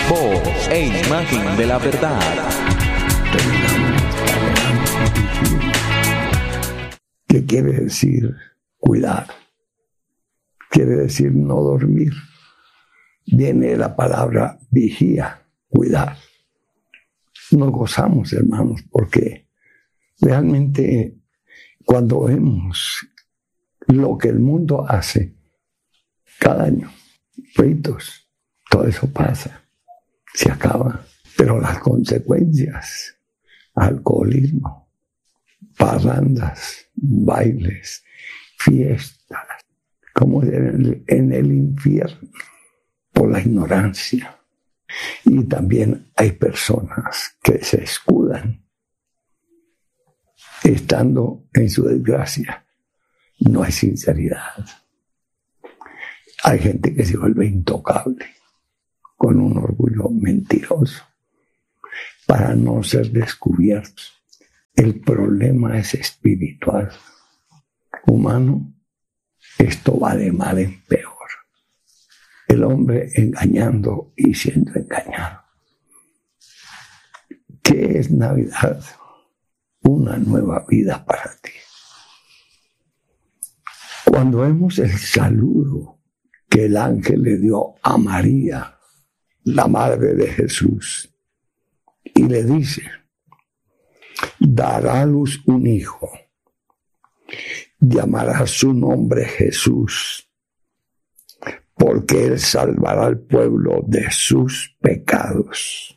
Voz e imagen de la verdad. ¿Qué quiere decir cuidar? Quiere decir no dormir. Viene la palabra vigía, cuidar. Nos gozamos, hermanos, porque realmente cuando vemos lo que el mundo hace cada año, ritos, todo eso pasa, se acaba. Pero las consecuencias, alcoholismo, parrandas, bailes, fiestas, como en el infierno, por la ignorancia. Y también hay personas que se escudan estando en su desgracia. No hay sinceridad. Hay gente que se vuelve intocable con un orgullo mentiroso para no ser descubiertos. El problema es espiritual. Humano, esto va de mal en peor. El hombre engañando y siendo engañado. ¿Qué es Navidad? Una nueva vida para ti. Cuando vemos el saludo que el ángel le dio a María, la madre de Jesús, y le dice: dará a luz un hijo, llamará su nombre Jesús, porque él salvará al pueblo de sus pecados.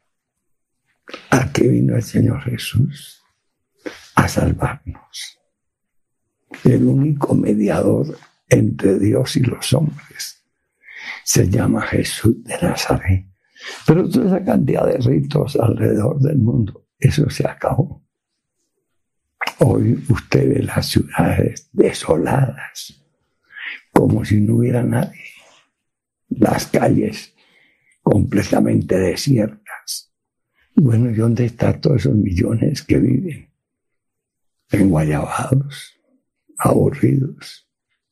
¿A qué vino el Señor Jesús? A salvarnos. El único mediador entre Dios y los hombres se llama Jesús de Nazaret. Pero toda esa cantidad de ritos alrededor del mundo, eso se acabó. Hoy usted ve las ciudades desoladas, como si no hubiera nadie. Las calles completamente desiertas. Bueno, ¿y dónde están todos esos millones que viven? Enguayabados, aburridos,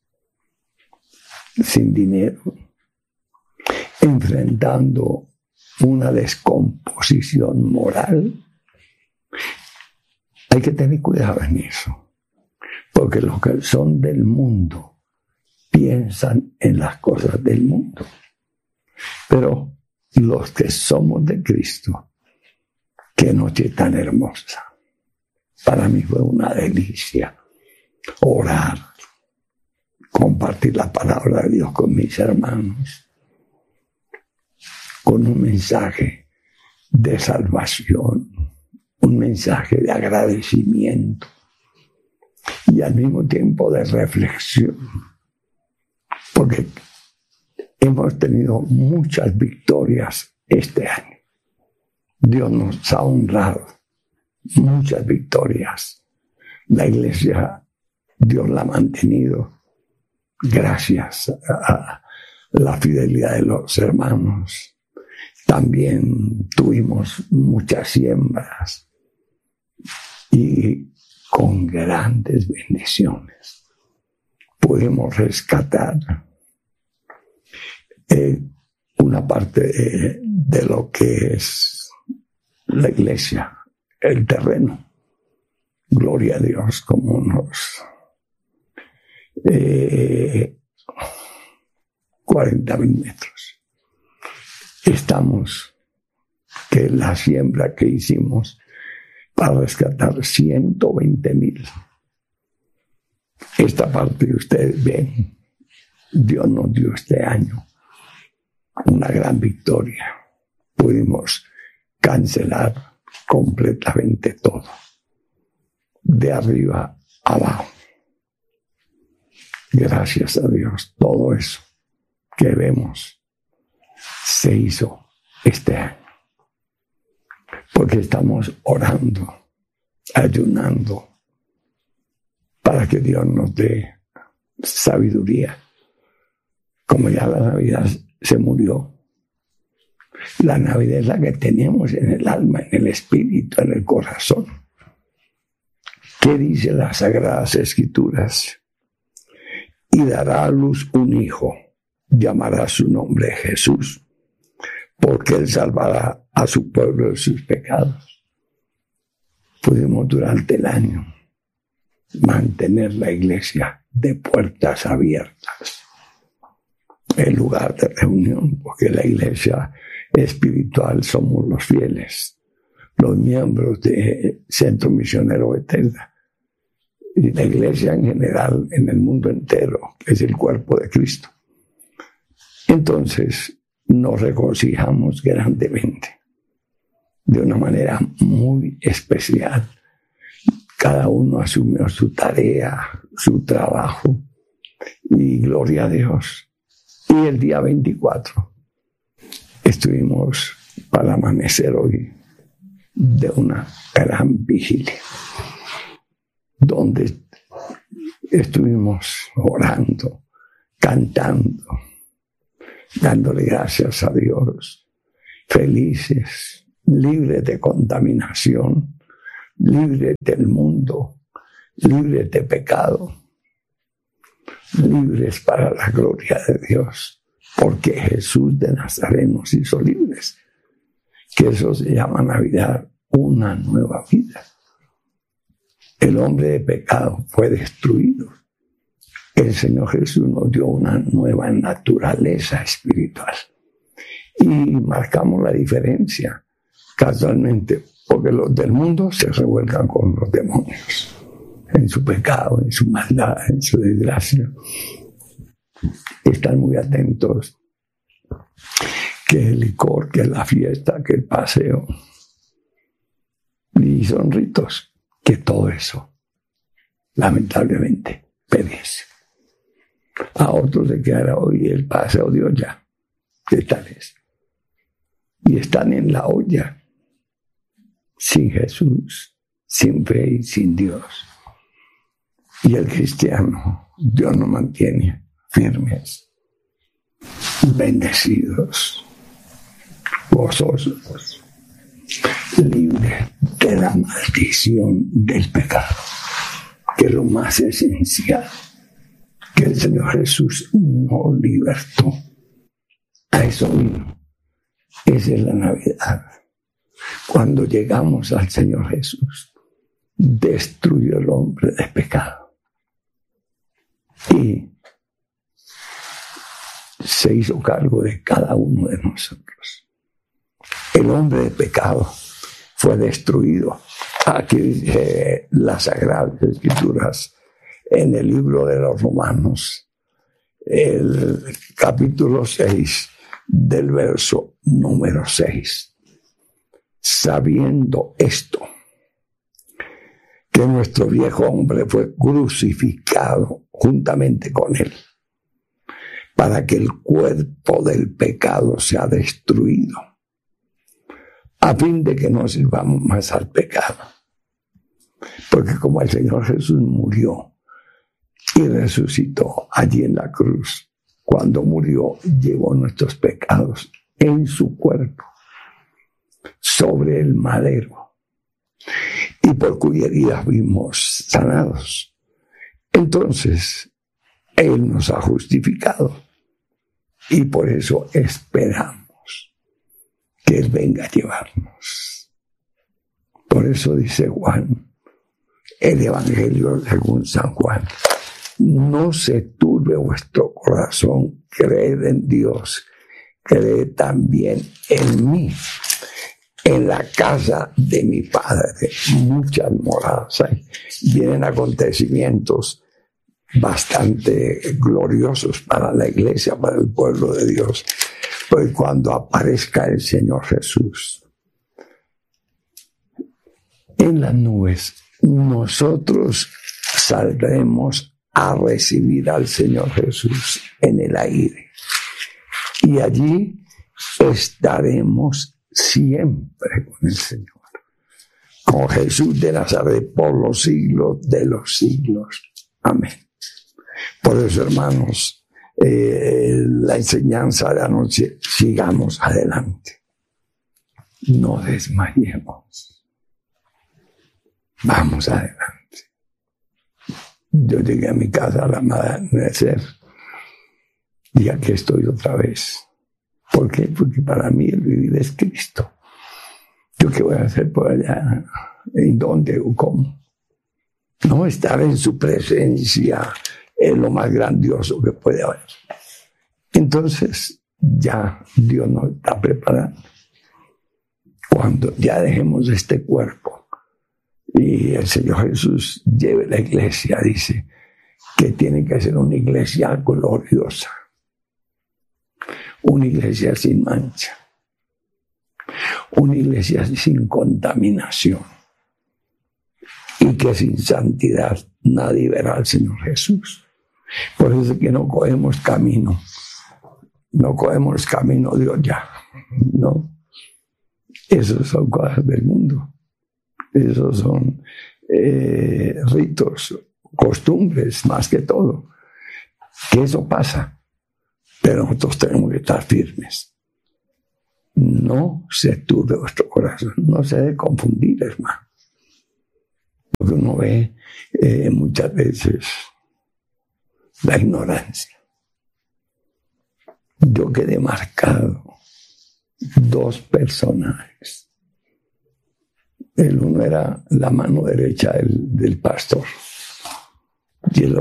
sin dinero, enfrentando una descomposición moral. Hay que tener cuidado en eso, porque los que son del mundo piensan en las cosas del mundo. Pero los que somos de Cristo, qué noche tan hermosa. Para mí fue una delicia orar, compartir la palabra de Dios con mis hermanos, con un mensaje de salvación, un mensaje de agradecimiento y al mismo tiempo de reflexión, porque hemos tenido muchas victorias este año. Dios nos ha honrado, muchas victorias. La iglesia, Dios la ha mantenido gracias a la fidelidad de los hermanos. También tuvimos muchas siembras y con grandes bendiciones pudimos rescatar una parte de lo que es la iglesia, el terreno. Gloria a Dios, como unos 40,000 metros. Estamos, que la siembra que hicimos para rescatar 120,000. Esta parte que ustedes ven, Dios nos dio este año una gran victoria. Pudimos cancelar completamente todo, de arriba a abajo. Gracias a Dios, todo eso que vemos se hizo este año. Porque estamos orando, ayunando, para que Dios nos dé sabiduría. Como ya la Navidad se murió, la Navidad es la que tenemos en el alma, en el espíritu, en el corazón. ¿Qué dice las Sagradas Escrituras? Y dará a luz un hijo, llamará su nombre Jesús, porque Él salvará a su pueblo de sus pecados. Pudimos durante el año mantener la iglesia de puertas abiertas, el lugar de reunión, porque la iglesia espiritual somos los fieles, los miembros de Centro Misionero Bethesda, y la iglesia en general en el mundo entero, que es el cuerpo de Cristo. Entonces nos regocijamos grandemente, de una manera muy especial. Cada uno asumió su tarea, su trabajo, y gloria a Dios. Y el día 24 estuvimos para amanecer hoy de una gran vigilia, donde estuvimos orando, cantando, dándole gracias a Dios, felices, libres de contaminación, libres del mundo, libres de pecado, libres para la gloria de Dios, porque Jesús de Nazaret nos hizo libres, que eso se llama Navidad, una nueva vida. El hombre de pecado fue destruido. El Señor Jesús nos dio una nueva naturaleza espiritual. Y marcamos la diferencia casualmente, porque los del mundo se revuelcan con los demonios, en su pecado, en su maldad, en su desgracia. Están muy atentos que el licor, que la fiesta, que el paseo, y son ritos, que todo eso, lamentablemente, perece. A otros se quedará hoy el paseo de olla, ¿qué tal es? Y están en la olla, sin Jesús, sin fe y sin Dios. Y el cristiano, Dios nos mantiene firmes, bendecidos, gozosos, libres de la maldición del pecado, que es lo más esencial, que el Señor Jesús nos libertó. A eso vino. Esa es la Navidad. Cuando llegamos al Señor Jesús, destruyó el hombre de pecado y se hizo cargo de cada uno de nosotros. El hombre de pecado fue destruido. Aquí dice las Sagradas Escrituras en el libro de los Romanos, el capítulo 6, del verso número 6. Sabiendo esto, que nuestro viejo hombre fue crucificado juntamente con él, para que el cuerpo del pecado sea destruido, a fin de que no sirvamos más al pecado. Porque como el Señor Jesús murió y resucitó allí en la cruz, cuando murió llevó nuestros pecados en su cuerpo sobre el madero, y por cuya herida fuimos sanados. Entonces Él nos ha justificado, y por eso esperamos que Él venga a llevarnos. Por eso dice Juan, el Evangelio según San Juan: no se turbe vuestro corazón, creed en Dios, creed también en mí. En la casa de mi Padre muchas moradas hay. Vienen acontecimientos bastante gloriosos para la iglesia, para el pueblo de Dios. Pues cuando aparezca el Señor Jesús en las nubes, nosotros saldremos a recibir al Señor Jesús en el aire. Y allí estaremos siempre con el Señor, con Jesús de Nazaret por los siglos de los siglos. Amén. Por eso, hermanos, la enseñanza de anoche, sigamos adelante. No desmayemos. Vamos adelante. Yo llegué a mi casa al amanecer y aquí estoy otra vez, ¿Por qué? Porque para mí el vivir es Cristo. ¿Yo qué voy a hacer por allá? ¿En dónde o cómo? No, estar en su presencia es lo más grandioso que puede haber. Entonces, ya Dios nos está preparando. Cuando ya dejemos este cuerpo y el Señor Jesús lleve la iglesia, dice que tiene que ser una iglesia gloriosa, una iglesia sin mancha, una iglesia sin contaminación, y que sin santidad nadie verá al Señor Jesús. Por eso es que no cogemos camino Dios ya, no. Esos son cosas del mundo, esos son ritos, costumbres más que todo, que eso pasa, pero nosotros tenemos que estar firmes. No se turbe vuestro corazón, no se debe confundir, hermano. Porque uno ve muchas veces la ignorancia. Yo quedé marcado 2 personajes. El uno era la mano derecha del pastor y el